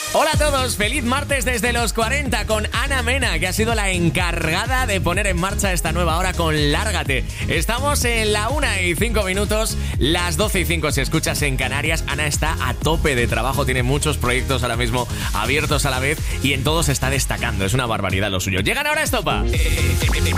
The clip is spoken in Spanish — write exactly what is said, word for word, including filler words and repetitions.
Hola a todos, feliz martes desde los cuarenta con Ana Mena, que ha sido la encargada de poner en marcha esta nueva hora con Lárgate. Estamos en la una y cinco minutos, las doce y cinco si escuchas en Canarias. Ana está a tope de trabajo, tiene muchos proyectos ahora mismo abiertos a la vez y en todos está destacando. Es una barbaridad lo suyo. Llegan ahora a Estopa.